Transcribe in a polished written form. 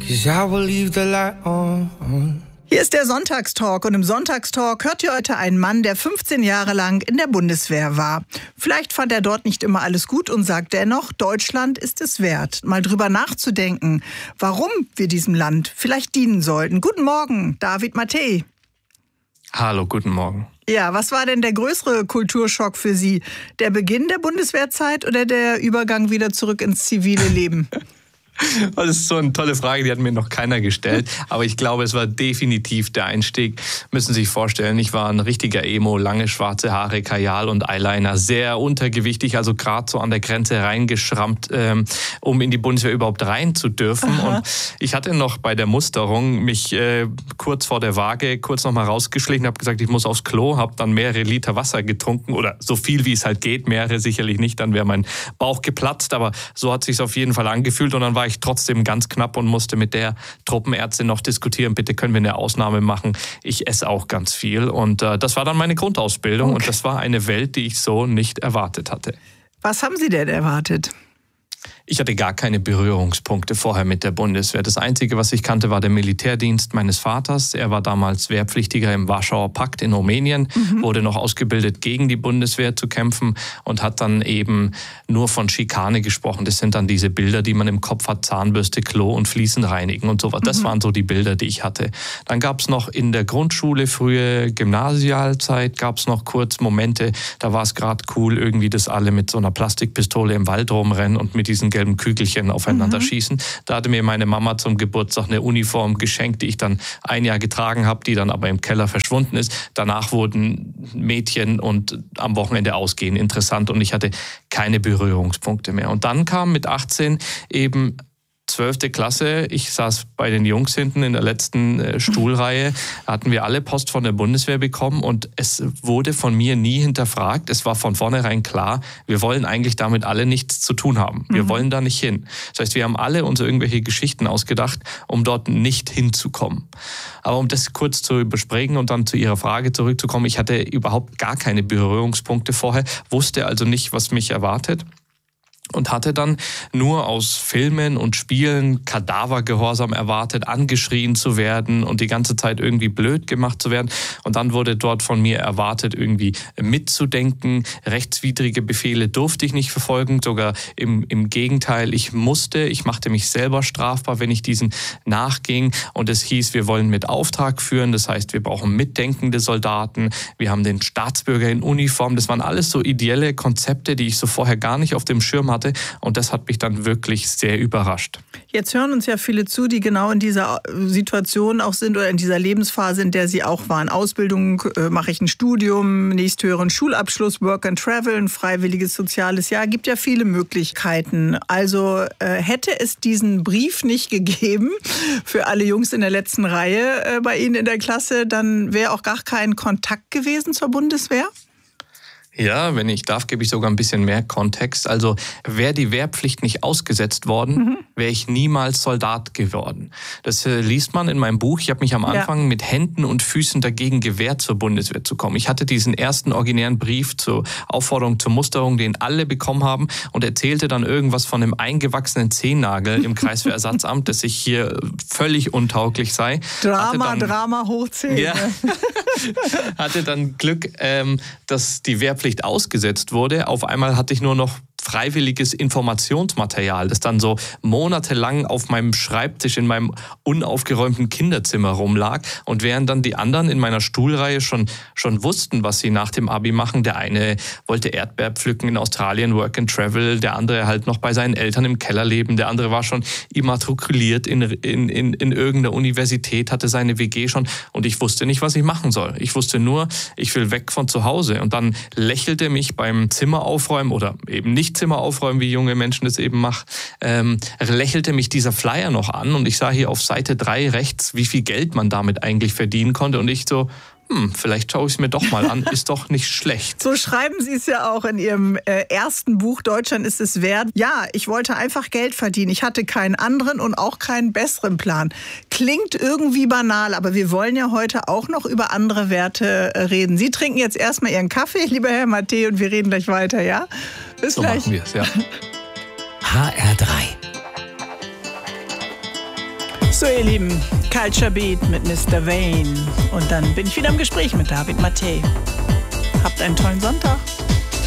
'cause I will leave the light on. Hier ist der Sonntagstalk und im Sonntagstalk hört ihr heute einen Mann, der 15 Jahre lang in der Bundeswehr war. Vielleicht fand er dort nicht immer alles gut und sagt dennoch, Deutschland ist es wert, mal drüber nachzudenken, warum wir diesem Land vielleicht dienen sollten. Guten Morgen, David Mattei. Hallo, guten Morgen. Ja, was war denn der größere Kulturschock für Sie? Der Beginn der Bundeswehrzeit oder der Übergang wieder zurück ins zivile Leben? Das ist so eine tolle Frage, die hat mir noch keiner gestellt. Aber ich glaube, es war definitiv der Einstieg. Müssen Sie sich vorstellen, ich war ein richtiger Emo, lange schwarze Haare, Kajal und Eyeliner, sehr untergewichtig, also gerade so an der Grenze reingeschrammt, um in die Bundeswehr überhaupt rein zu dürfen. Aha. Und ich hatte noch bei der Musterung mich kurz vor der Waage kurz noch mal rausgeschlichen, habe gesagt, ich muss aufs Klo, habe dann mehrere Liter Wasser getrunken oder so viel, wie es halt geht, mehrere sicherlich nicht, dann wäre mein Bauch geplatzt, aber so hat es sich auf jeden Fall angefühlt und dann war ich trotzdem ganz knapp und musste mit der Truppenärztin noch diskutieren, bitte können wir eine Ausnahme machen. Ich esse auch ganz viel und das war dann meine Grundausbildung und das war eine Welt, die ich so nicht erwartet hatte. Was haben Sie denn erwartet? Ich hatte gar keine Berührungspunkte vorher mit der Bundeswehr. Das Einzige, was ich kannte, war der Militärdienst meines Vaters. Er war damals Wehrpflichtiger im Warschauer Pakt in Rumänien, wurde noch ausgebildet, gegen die Bundeswehr zu kämpfen und hat dann eben nur von Schikane gesprochen. Das sind dann diese Bilder, die man im Kopf hat, Zahnbürste, Klo und Fliesen reinigen und sowas. Das waren so die Bilder, die ich hatte. Dann gab es noch in der Grundschule, frühe Gymnasialzeit, gab es noch kurz Momente, da war es gerade cool, irgendwie, dass alle mit so einer Plastikpistole im Wald rumrennen und mit diesen gelben Kügelchen aufeinander schießen. Da hatte mir meine Mama zum Geburtstag eine Uniform geschenkt, die ich dann ein Jahr getragen habe, die dann aber im Keller verschwunden ist. Danach wurden Mädchen und am Wochenende ausgehen interessant und ich hatte keine Berührungspunkte mehr. Und dann kam mit 18 eben 12. Klasse, ich saß bei den Jungs hinten in der letzten Stuhlreihe, hatten wir alle Post von der Bundeswehr bekommen und es wurde von mir nie hinterfragt. Es war von vornherein klar, wir wollen eigentlich damit alle nichts zu tun haben. Wir wollen da nicht hin. Das heißt, wir haben alle uns irgendwelche Geschichten ausgedacht, um dort nicht hinzukommen. Aber um das kurz zu überspringen und dann zu Ihrer Frage zurückzukommen, ich hatte überhaupt gar keine Berührungspunkte vorher, wusste also nicht, was mich erwartet. Und hatte dann nur aus Filmen und Spielen Kadavergehorsam erwartet, angeschrien zu werden und die ganze Zeit irgendwie blöd gemacht zu werden. Und dann wurde dort von mir erwartet, irgendwie mitzudenken. Rechtswidrige Befehle durfte ich nicht verfolgen, sogar im Gegenteil, ich machte mich selber strafbar, wenn ich diesen nachging. Und es hieß, wir wollen mit Auftrag führen, das heißt, wir brauchen mitdenkende Soldaten, wir haben den Staatsbürger in Uniform. Das waren alles so ideelle Konzepte, die ich so vorher gar nicht auf dem Schirm hatte. Und das hat mich dann wirklich sehr überrascht. Jetzt hören uns ja viele zu, die genau in dieser Situation auch sind oder in dieser Lebensphase, in der Sie auch waren. Ausbildung, mache ich ein Studium, nächsthöheren Schulabschluss, Work and Travel, ein freiwilliges soziales Jahr. Gibt ja viele Möglichkeiten. Also hätte es diesen Brief nicht gegeben für alle Jungs in der letzten Reihe bei Ihnen in der Klasse, dann wäre auch gar kein Kontakt gewesen zur Bundeswehr? Ja, wenn ich darf, gebe ich sogar ein bisschen mehr Kontext. Also wäre die Wehrpflicht nicht ausgesetzt worden, wäre ich niemals Soldat geworden. Das liest man in meinem Buch. Ich habe mich am Anfang mit Händen und Füßen dagegen gewehrt, zur Bundeswehr zu kommen. Ich hatte diesen ersten originären Brief zur Aufforderung zur Musterung, den alle bekommen haben und erzählte dann irgendwas von einem eingewachsenen Zehennagel im Kreiswehrersatzamt, dass ich hier völlig untauglich sei. Drama hoch 10. Ja, hatte dann Glück, dass die Wehrpflicht ausgesetzt wurde. Auf einmal hatte ich nur noch freiwilliges Informationsmaterial, das dann so monatelang auf meinem Schreibtisch in meinem unaufgeräumten Kinderzimmer rumlag. Und während dann die anderen in meiner Stuhlreihe schon wussten, was sie nach dem Abi machen, der eine wollte Erdbeer pflücken in Australien, Work and Travel, der andere halt noch bei seinen Eltern im Keller leben, der andere war schon immatrikuliert in irgendeiner Universität, hatte seine WG schon und ich wusste nicht, was ich machen soll. Ich wusste nur, ich will weg von zu Hause. Und dann lächelte mich beim Zimmeraufräumen oder eben nicht Zimmer aufräumen, wie junge Menschen das eben machen, lächelte mich dieser Flyer noch an und ich sah hier auf Seite 3 rechts, wie viel Geld man damit eigentlich verdienen konnte und ich so, vielleicht schaue ich es mir doch mal an, ist doch nicht schlecht. So schreiben Sie es ja auch in Ihrem ersten Buch, Deutschland ist es wert. Ja, ich wollte einfach Geld verdienen. Ich hatte keinen anderen und auch keinen besseren Plan. Klingt irgendwie banal, aber wir wollen ja heute auch noch über andere Werte reden. Sie trinken jetzt erstmal Ihren Kaffee, lieber Herr Mattei, und wir reden gleich weiter, ja? Bis so gleich. Machen wir es, ja. HR3 So, ihr Lieben, Culture Beat mit Mr. Vane. Und dann bin ich wieder im Gespräch mit David Mattei. Habt einen tollen Sonntag.